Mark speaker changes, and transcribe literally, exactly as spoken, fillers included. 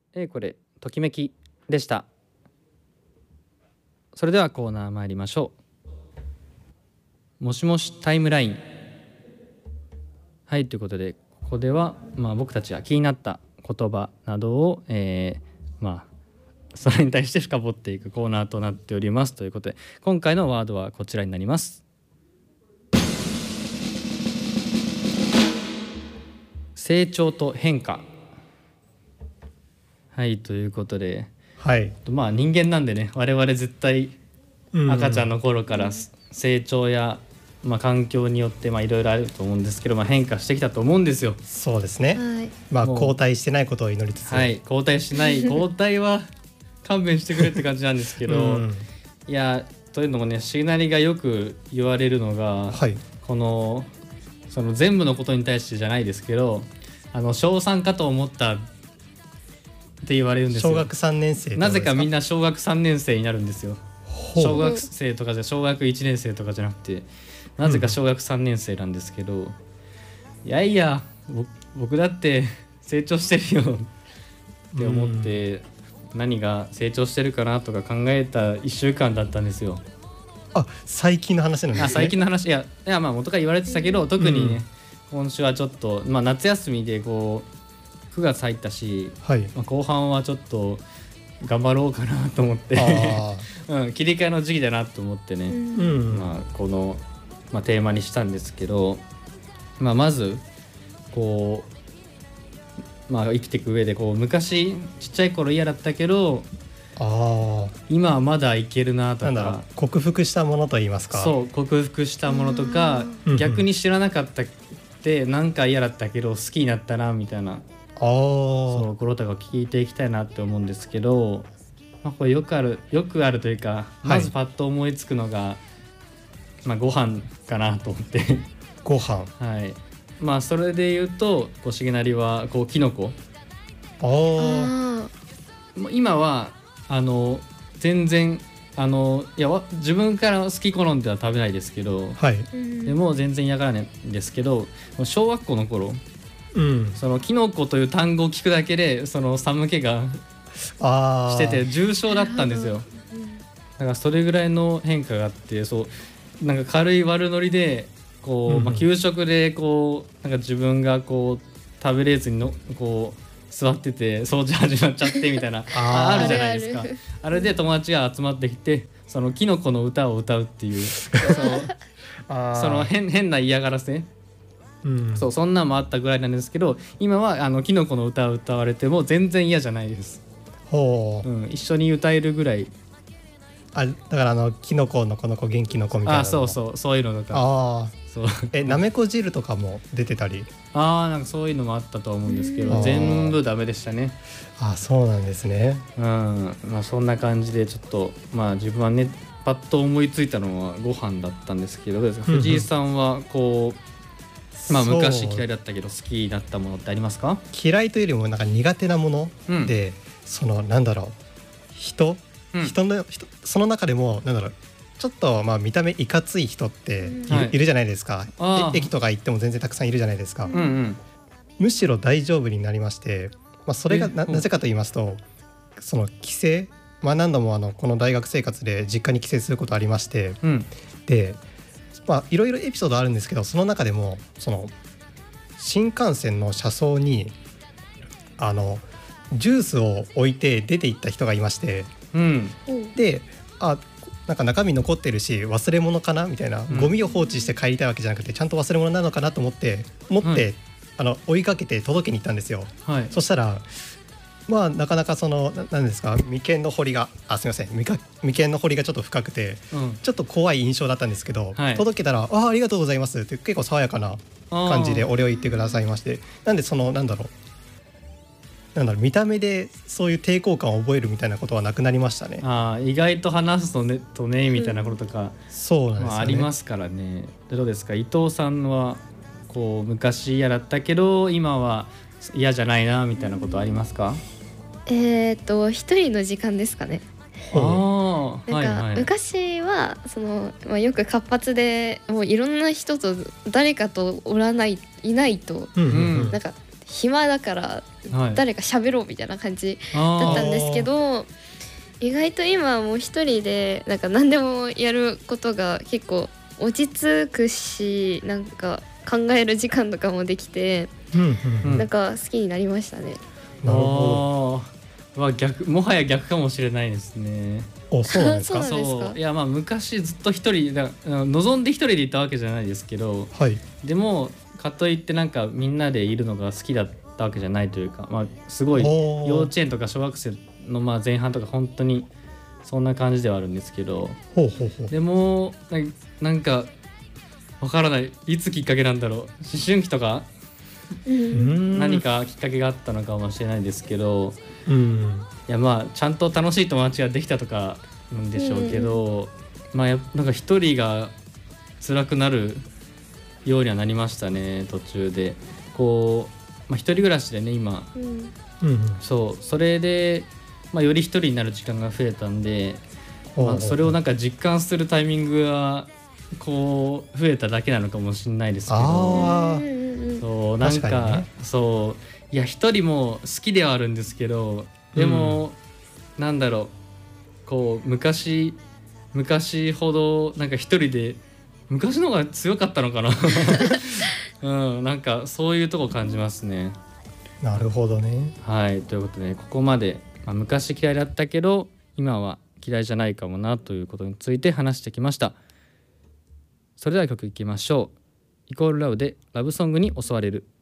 Speaker 1: えーこれときめきでした。それではコーナー参りましょう。もしもしタイムライン。はい、ということでここでは、まあ、僕たちが気になった言葉などを、えー、まあそれに対して深掘っていくコーナーとなっております。ということで今回のワードはこちらになります。成長と変化。はい、ということで、
Speaker 2: はい、
Speaker 1: まあ人間なんでね、我々絶対赤ちゃんの頃から成長や、まあ、環境によっていろいろあると思うんですけど、まあ、変化してきたと思うんですよ。
Speaker 2: そうですね、
Speaker 3: はい、
Speaker 2: まあ後退してないことを祈りつつ、
Speaker 1: はい、後退しない後退は勘弁してくれって感じなんですけど、うん、いやというのもね、しげなりがよく言われるのが、はい、このその全部のことに対してじゃないですけど、あの小さんかと思ったって言われるんですよ。
Speaker 2: 小学さんねん生。
Speaker 1: なぜかみんな小学さんねん生になるんですよ。小学生とかじゃ小学いちねん生とかじゃなくて、なぜか小学さんねん生なんですけど、うん、いやいや僕だって成長してるよって思って、うん、何が成長してるかなとか考えたいっしゅうかんだったんですよ。
Speaker 2: あ、最近の話なんですね。
Speaker 1: あ、最近の話。いや、いやまあ元から言われてたけど、特にね、うん、今週はちょっと、まあ、夏休みでこうくがつ入ったし、はい、まあ、後半はちょっと頑張ろうかなと思ってうん、切り替えの時期だなと思ってね、うん、まあ、この、まあ、テーマにしたんですけど、まあ、まずこう、まあ、生きていく上でこう昔ちっちゃい頃嫌だったけど、あ、今はまだいけるなとか、なんだろう、
Speaker 2: 克服したものといいますか。
Speaker 1: そう、克服したものとか、逆に知らなかったってなんか嫌だったけど好きになったなみたいな、そう心とか聞いていきたいなって思うんですけど、まあ、これよくあるよくあるというか、まずパッと思いつくのが、はい、まあ、ご飯かなと思って
Speaker 2: ご飯、
Speaker 1: はい、まあそれで言うとこうしげなりはこうキノコ、あ今はあの全然あのいや自分から好き好んでは食べないですけど、はい、でも全然嫌がらないんですけど、小学校の頃、うん、そのキノコという単語を聞くだけでその寒気がしてて重症だったんですよ。だからそれぐらいの変化があって、そうなんか軽い悪ノリでこう、うん、まあ、給食でこうなんか自分がこう食べれずにのこう座ってて掃除始まっちゃってみたいなあ, あるじゃないですか。 あ, るあれで友達が集まってきてそのキノコの歌を歌うっていうその, その 変, 変な嫌がらせ、うん、そうそんなんもあったぐらいなんですけど、今はあのキノコの歌を歌われても全然嫌じゃないです。ほう、うん、一緒に歌えるぐらい。
Speaker 2: あ、だからあのキノコのこの子元気の子みたいなの。
Speaker 1: あ、そうそうそういうのとか。あ
Speaker 2: そうえなめこ汁とかも出てたり。
Speaker 1: あ、なんかそういうのもあったと思うんですけど全部ダメでしたね。
Speaker 2: あ、そうなんですね。
Speaker 1: うん、まあ、そんな感じでちょっとまあ自分はねパッと思いついたのはご飯だったんですけど、どうですか、藤井さんはこう、まあ、昔嫌いだったけど好きになったものってありますか？
Speaker 2: 嫌いというよりもなんか苦手なもので、うん、そのなんだろう人、うん、人の人その中でもなんだろうちょっとまあ見た目いかつい人ってい る,、うんはい、いるじゃないですか。駅とか行っても全然たくさんいるじゃないですか、うんうん、むしろ大丈夫になりまして、まあ、それが な, なぜかと言いますとその帰省、まあ、何度もあのこの大学生活で実家に帰省することありまして、うん、でまあいろいろエピソードあるんですけど、その中でもその新幹線の車窓にあのジュースを置いて出て行った人がいまして、うん、であなんか中身残ってるし忘れ物かなみたいな、うん、ゴミを放置して帰りたいわけじゃなくてちゃんと忘れ物なのかなと思って持って、はい、あの追いかけて届けに行ったんですよ、はい、そしたらまあなかなかその何ですか眉間の彫りがあすみません眉間の彫りがちょっと深くて、うん、ちょっと怖い印象だったんですけど、はい、届けたら あ, ありがとうございますって結構爽やかな感じでお礼を言ってくださいまして、なんでそのなんだろうなんだろう見た目でそういう抵抗感を覚えるみたいなことはなくなりましたね。
Speaker 1: あ、意外と話すと ね, とねみたいなこととか、うん、
Speaker 2: そうなんですよね、
Speaker 1: まあ、ありますからね。どうですか伊藤さんはこう昔嫌だったけど今は嫌じゃないなみたいなことありますか？
Speaker 3: えー、っと一人の時間ですかね。あなんか、はいはい、昔はその、まあ、よく活発でもういろんな人と誰かとおらないいないと、うんうんうん、なんか暇だから誰か喋ろうみたいな感じだったんですけど、はい、意外と今はもう一人でなんか何でもやることが結構落ち着くし、なんか考える時間とかもできて、うんうんうん、なんか好きになりましたね。
Speaker 1: なるほど。まあ、逆もはや逆かもしれないですね。
Speaker 2: お、そうなんですか。
Speaker 1: そういやまあ昔ずっと一人だ望んで一人でいたわけじゃないですけど、はい、でもかといってなんかみんなでいるのが好きだったわけじゃないというか、まあ、すごい幼稚園とか小学生のまあ前半とか本当にそんな感じではあるんですけど、ほうほうほう、でもなんかわからない、いつきっかけなんだろう、思春期とか何かきっかけがあったのかもしれないですけど、うん、いやまあちゃんと楽しい友達ができたとかなんでしょうけど、まあやなんか一人が辛くなるようにはなりましたね。途中でこう、まあ、一人暮らしでね今、うん、そうそれで、まあ、より一人になる時間が増えたんで、まあ、それをなんか実感するタイミングがこう増えただけなのかもしれないですけど、あそうなん か, か、ね、そういや一人も好きではあるんですけど、でも、うん、なんだろう、こう昔昔ほどなんか一人で昔の方が強かったのかな、うん、なんかそういうとこ感じますね。
Speaker 2: なるほどね。
Speaker 1: はい、ということでここまで、まあ、昔嫌いだったけど今は嫌いじゃないかもなということについて話してきました。それでは曲いきましょう。イコールラブでラブソングに襲われる。